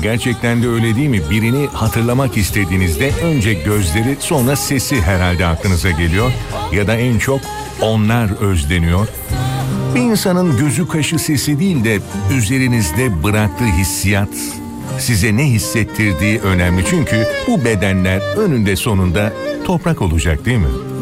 Gerçekten de öyle değil mi? Birini hatırlamak istediğinizde önce gözleri, sonra sesi herhalde aklınıza geliyor. Ya da en çok onlar özleniyor. Bir insanın gözü kaşı sesi değil de üzerinizde bıraktığı hissiyat, size ne hissettirdiği önemli. Çünkü bu bedenler önünde sonunda toprak olacak değil mi?